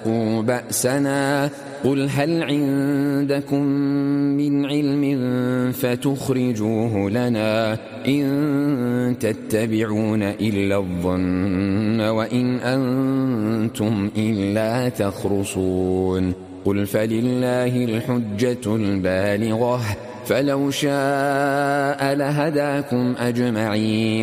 فذاقوا بأسنا قل هل عندكم من علم فتخرجوه لنا إن تتبعون إلا الظن وإن أنتم إلا تخرصون قل فلله الحجة البالغة فلو شاء لهداكم أجمعين